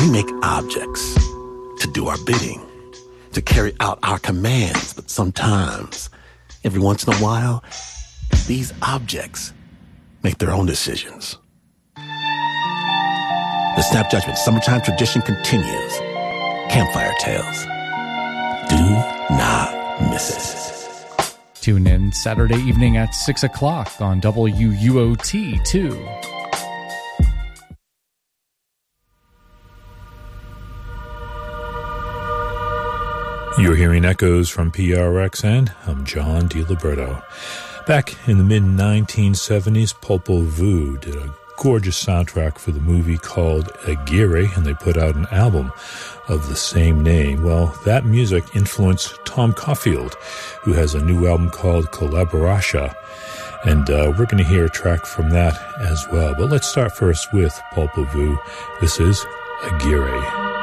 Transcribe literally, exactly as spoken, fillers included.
We make objects to do our bidding, to carry out our commands, but sometimes, every once in a while, these objects make their own decisions. The Snap Judgment Summertime tradition continues. Campfire Tales. Do not miss it. Tune in Saturday evening at six o'clock on W U O T two. You're hearing echoes from P R X, and I'm John DiLiberto. Back in the mid nineteen seventies, Popol Vuh did a gorgeous soundtrack for the movie called Aguirre, and they put out an album of the same name. Well, that music influenced Tom Caulfield, who has a new album called Collaborasha, and uh, we're going to hear a track from that as well. But let's start first with Popol Vuh. This is Aguirre.